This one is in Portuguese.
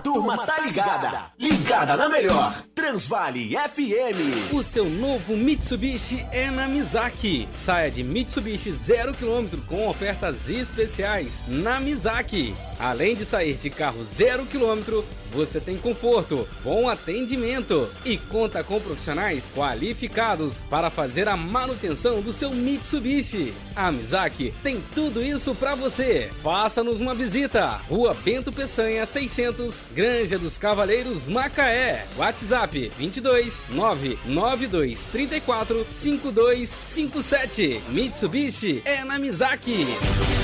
turma tá ligada. Ligada na melhor. Transvale FM. O seu novo Mitsubishi é na Mizaki. Saia de Mitsubishi 0 km com ofertas especiais na Mizaki. Além de sair de carro 0 km, você tem conforto, bom atendimento e conta com profissionais qualificados para fazer a manutenção do seu Mitsubishi. A Mizaki tem tudo isso para você. Faça-nos uma visita. Rua Bento Peçanha 600, Granja dos Cavaleiros, Macaé. WhatsApp 22 992 34 5257. Mitsubishi é na Mizaki.